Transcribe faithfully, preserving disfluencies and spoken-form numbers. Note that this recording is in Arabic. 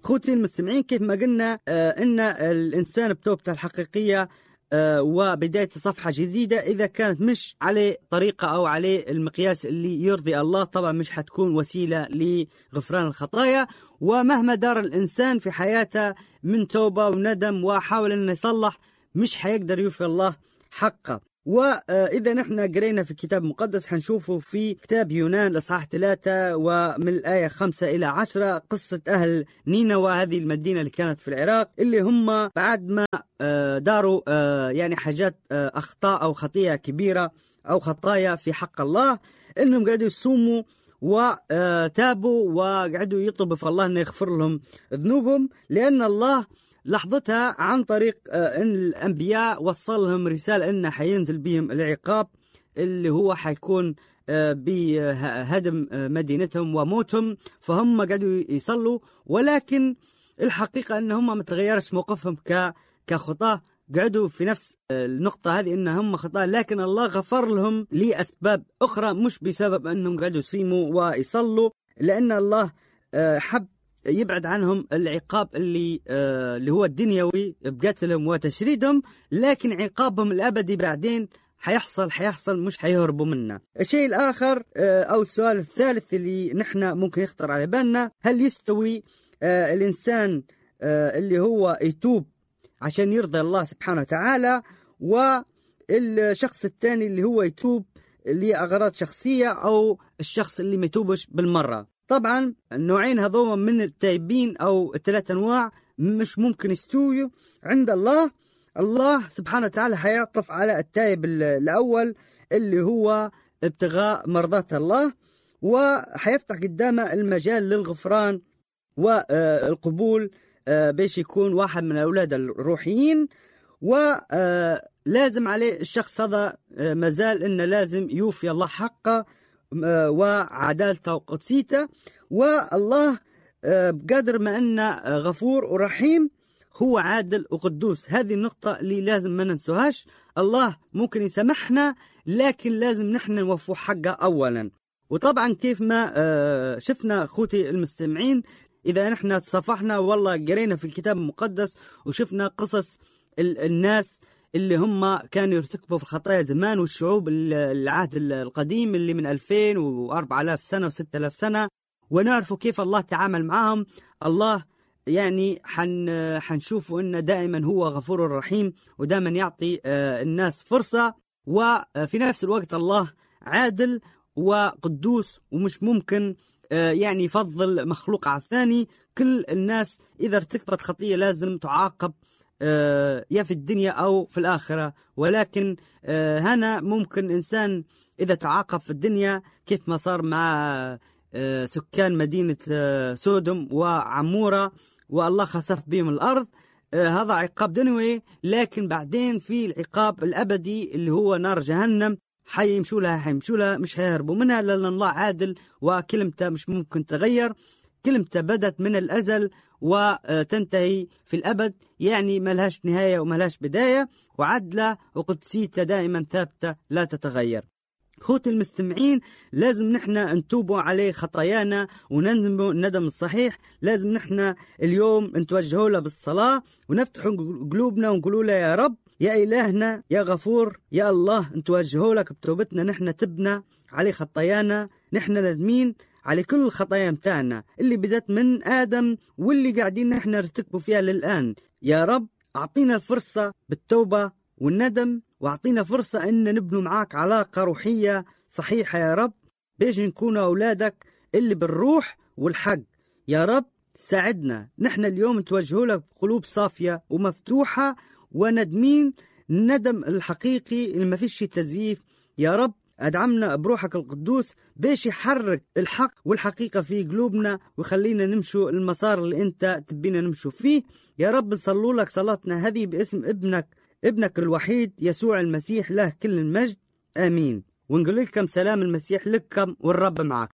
خوتي المستمعين، كيف ما قلنا آه إن الإنسان بتوبته الحقيقية آه وبداية صفحة جديدة إذا كانت مش عليه طريقة أو عليه المقياس اللي يرضي الله، طبعا مش حتكون وسيلة لغفران الخطايا. ومهما دار الإنسان في حياته من توبة وندم وحاول أن يصلح، مش حيقدر يوفي الله حقه. وإذا نحن قرينا في الكتاب المقدس حنشوفه في كتاب يونان الإصحاح ثلاثة ومن الآية خمسة إلى عشرة قصة أهل نينوى، هذه المدينة اللي كانت في العراق، اللي هم بعد ما داروا يعني حاجات أخطاء أو خطيئة كبيرة أو خطايا في حق الله، إنهم قاعدوا يصوموا وتابوا وقعدوا يطلبوا في الله أن يغفر لهم ذنوبهم، لأن الله لحظتها عن طريق أن الأنبياء وصل لهم رسالة أنه حينزل بهم العقاب اللي هو حيكون بهدم مدينتهم وموتهم. فهم قاعدوا يصلوا، ولكن الحقيقة أنهم ما تغيرش موقفهم كخطاة، قعدوا في نفس النقطة هذه أنهم خطاة، لكن الله غفر لهم لأسباب أخرى، مش بسبب أنهم قعدوا يصيموا ويصلوا، لأن الله حب يبعد عنهم العقاب اللي آه اللي هو الدنيوي بقتلهم وتشريدهم، لكن عقابهم الأبدي بعدين حيحصل حيحصل مش حيهربوا منه. الشيء الآخر آه أو السؤال الثالث اللي نحن ممكن يخطر على بالنا، هل يستوي آه الإنسان آه اللي هو يتوب عشان يرضي الله سبحانه وتعالى، والشخص الثاني اللي هو يتوب لأغراض شخصية، أو الشخص اللي ما يتوبش بالمرة؟ طبعا النوعين هذوما من التائبين أو الثلاث أنواع مش ممكن يستويوا عند الله. الله سبحانه وتعالى حيعطف على التائب الأول اللي هو ابتغاء مرضات الله، وحيفتح قدامه المجال للغفران والقبول باش يكون واحد من الأولاد الروحيين. ولازم عليه الشخص هذا مازال إنه لازم يوفي الله حقه وعدالته وقدسيته، والله بقدر ما أنه غفور ورحيم هو عادل وقدوس. هذه النقطة اللي لازم ما ننسوهاش. الله ممكن يسامحنا، لكن لازم نحن نوفو حقه أولا. وطبعا كيف ما شفنا أخوتي المستمعين، إذا نحن تصفحنا والله قرينا في الكتاب المقدس وشفنا قصص الناس اللي هم كانوا يرتكبوا في الخطايا زمان، والشعوب العهد القديم اللي من ألفين وأربعة آلاف سنة وستة آلاف سنة، ونعرفوا كيف الله تعامل معهم. الله يعني حن حنشوفوا إنه دائما هو غفور رحيم، ودائما يعطي الناس فرصة، وفي نفس الوقت الله عادل وقدوس، ومش ممكن يعني يفضل مخلوق على الثاني. كل الناس إذا ارتكبت خطية لازم تعاقب يا في الدنيا أو في الآخرة، ولكن هنا ممكن إنسان إذا تعاقب في الدنيا كيف ما صار مع سكان مدينة سودوم وعمورة والله خسف بهم الأرض، هذا عقاب دنيوي، لكن بعدين في العقاب الأبدي اللي هو نار جهنم حيمشوا لها حيمشوا لها مش هيهربوا منها، لأن الله عادل وكلمته مش ممكن تغير. كلمته بدت من الأزل وتنتهي في الأبد، يعني ملهاش نهاية وملهاش بداية، وعدله وقدسيته دائما ثابتة لا تتغير. خوتي المستمعين، لازم نحن نتوبوا عليه خطايانا ونندموا الندم الصحيح. لازم نحن اليوم نتوجهوا له بالصلاة ونفتحوا قلوبنا ونقولوا له يا رب يا إلهنا يا غفور يا الله، نتوجهوا لك بتوبتنا، نحن تبنا عليه خطايانا، نحن ندمين على كل الخطايا متاعنا اللي بدت من آدم واللي قاعدين نحن نرتكبوا فيها للآن. يا رب أعطينا الفرصة بالتوبة والندم، وأعطينا فرصة أن نبنوا معاك علاقة روحية صحيحة يا رب، بيش نكون أولادك اللي بالروح والحق. يا رب ساعدنا، نحن اليوم نتوجهوا لك بقلوب صافية ومفتوحة وندمين الندم الحقيقي اللي ما فيش تزييف. يا رب أدعمنا بروحك القدوس بيش يحرك الحق والحقيقة في قلوبنا ويخلينا نمشوا المسار اللي أنت تبينا نمشوا فيه. يا رب نصلوا لك صلاتنا هذه باسم ابنك ابنك الوحيد يسوع المسيح، له كل المجد، آمين. ونقول لكم سلام المسيح لكم والرب معك.